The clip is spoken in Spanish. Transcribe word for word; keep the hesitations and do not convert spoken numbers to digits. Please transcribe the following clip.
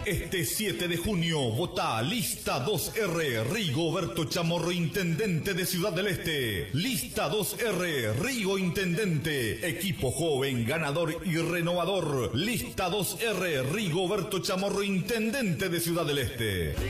Este siete de junio, vota Lista dos R, Rigoberto Chamorro, Intendente de Ciudad del Este. Lista dos R, Rigo Intendente, equipo joven, ganador y renovador. Lista dos R, Rigoberto Chamorro, Intendente de Ciudad del Este.